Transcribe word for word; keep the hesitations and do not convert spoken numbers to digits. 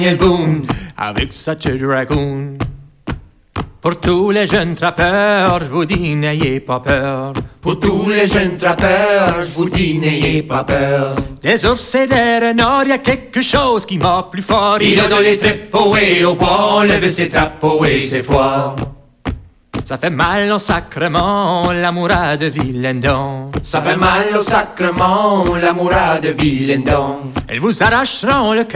Daniel Boone avec sa tête de raccoon. Pour tous les jeunes trappeurs, je vous dis n'ayez pas peur. Pour tous les jeunes trappeurs, je vous dis n'ayez pas peur. Des ours et des renards, y a quelque chose qui m'a plus fort. Il a dans les tripots et au bois, on lève ses trapeaux et ses foires. Ça fait mal au sacrement, l'amoura de Vilendon. Ça fait mal au sacrement, l'amoura de Vilendon. Elles vous arracheront le